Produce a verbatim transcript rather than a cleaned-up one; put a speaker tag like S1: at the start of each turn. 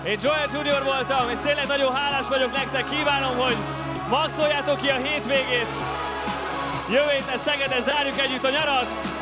S1: Én Joel Junior voltam, és tényleg nagyon hálás vagyok nektek. Kívánom, hogy maxoljátok ki a hétvégét. Jövő héten Szegeden zárjuk együtt a nyarat.